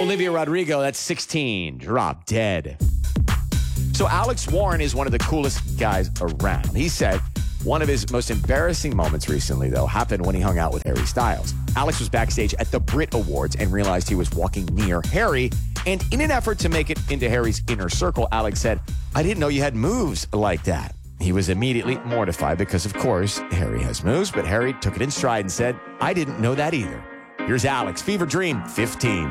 Olivia Rodrigo, that's 16. Drop Dead. So Alex Warren is one of the coolest guys around. He said one of his most embarrassing moments recently, though, happened when he hung out with Harry Styles. Alex was backstage at the Brit Awards and realized he was walking near Harry. And in an effort to make it into Harry's inner circle, Alex said, "I didn't know you had moves like that." He was immediately mortified because, of course, Harry has moves, but Harry took it in stride and said, "I didn't know that either." Here's Alex, Fever Dream 15.